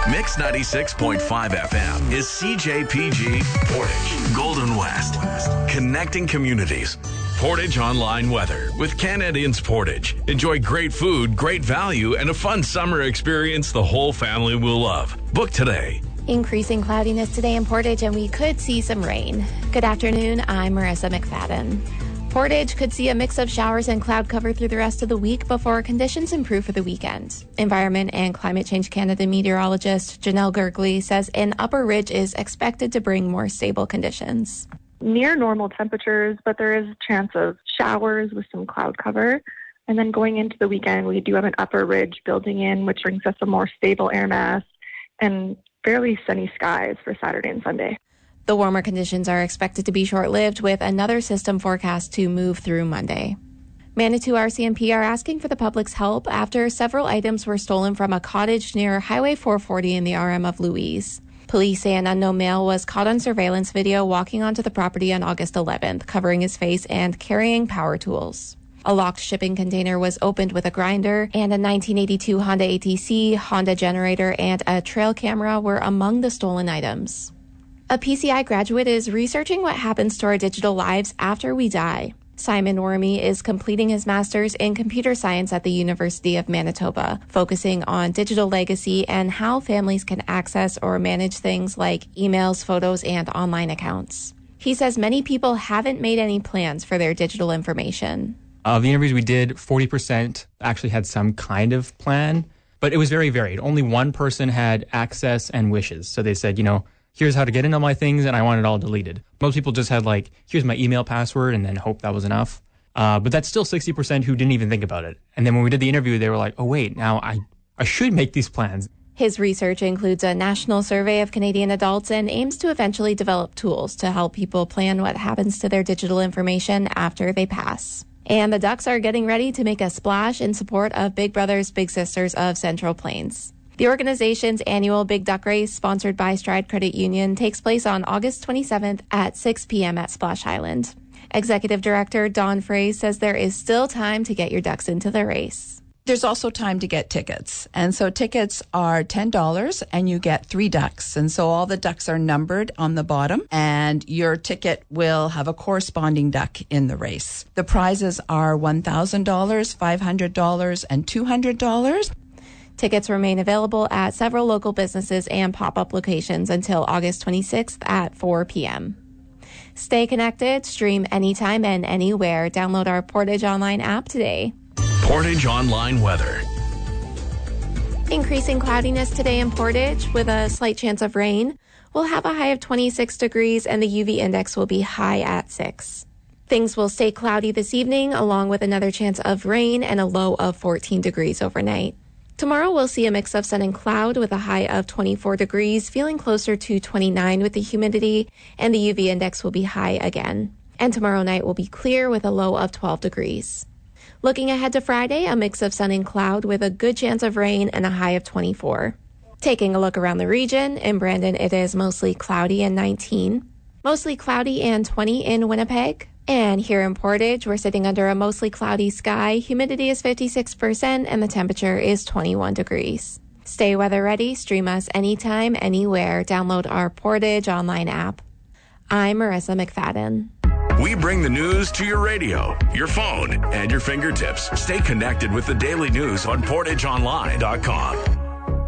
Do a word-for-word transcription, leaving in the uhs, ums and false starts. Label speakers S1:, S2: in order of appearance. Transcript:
S1: Mix ninety-six point five F M is C J P G Portage, Golden West, connecting communities. Portage Online Weather with Canadians Portage. Enjoy great food, great value, and a fun summer experience the whole family will love. Book today.
S2: Increasing cloudiness today in Portage, and we could see some rain. Good afternoon, I'm Marissa McFadden. Portage could see a mix of showers and cloud cover through the rest of the week before conditions improve for the weekend. Environment and Climate Change Canada meteorologist Janelle Gergley says an upper ridge is expected to bring more stable conditions.
S3: Near normal temperatures, but there is a chance of showers with some cloud cover. And then going into the weekend, we do have an upper ridge building in, which brings us a more stable air mass and fairly sunny skies for Saturday and Sunday.
S2: The warmer conditions are expected to be short-lived, with another system forecast to move through Monday. Manitou R C M P are asking for the public's help after several items were stolen from a cottage near Highway four forty in the R M of Louise. Police say an unknown male was caught on surveillance video walking onto the property on August eleventh, covering his face and carrying power tools. A locked shipping container was opened with a grinder, and a nineteen eighty-two Honda A T C, Honda generator, and a trail camera were among the stolen items. A P C I graduate is researching what happens to our digital lives after we die. Simon Wormy is completing his master's in computer science at the University of Manitoba, focusing on digital legacy and how families can access or manage things like emails, photos, and online accounts. He says many people haven't made any plans for their digital information.
S4: Of the interviews we did, forty percent actually had some kind of plan, but it was very varied. Only one person had access and wishes. So they said, you know, here's how to get into my things, and I want it all deleted. Most people just had like, here's my email password, and then hope that was enough. Uh, but that's still sixty percent who didn't even think about it. And then when we did the interview, they were like, oh, wait, now I, I should make these plans.
S2: His research includes a national survey of Canadian adults and aims to eventually develop tools to help people plan what happens to their digital information after they pass. And the Ducks are getting ready to make a splash in support of Big Brothers Big Sisters of Central Plains. The organization's annual Big Duck Race, sponsored by Stride Credit Union, takes place on August twenty-seventh at six p.m. at Splash Island. Executive Director Dawn Frey says there is still time to get your ducks into the race.
S5: There's also time to get tickets. And so tickets are ten dollars and you get three ducks. And so all the ducks are numbered on the bottom and your ticket will have a corresponding duck in the race. The prizes are one thousand dollars, five hundred dollars, and two hundred dollars.
S2: Tickets remain available at several local businesses and pop-up locations until August twenty-sixth at four p.m. Stay connected, stream anytime and anywhere. Download our Portage Online app today.
S1: Portage Online Weather.
S2: Increasing cloudiness today in Portage with a slight chance of rain. We'll have a high of twenty-six degrees and the U V index will be high at six. Things will stay cloudy this evening, along with another chance of rain and a low of fourteen degrees overnight. Tomorrow we'll see a mix of sun and cloud with a high of twenty-four degrees, feeling closer to twenty-nine with the humidity, and the U V index will be high again. And tomorrow night will be clear with a low of twelve degrees. Looking ahead to Friday, a mix of sun and cloud with a good chance of rain and a high of twenty-four. Taking a look around the region, in Brandon it is mostly cloudy and nineteen. Mostly cloudy and twenty in Winnipeg. And here in Portage, we're sitting under a mostly cloudy sky. Humidity is fifty-six percent and the temperature is twenty-one degrees. Stay weather ready. Stream us anytime, anywhere. Download our Portage Online app. I'm Marissa McFadden.
S1: We bring the news to your radio, your phone, and your fingertips. Stay connected with the daily news on portage online dot com.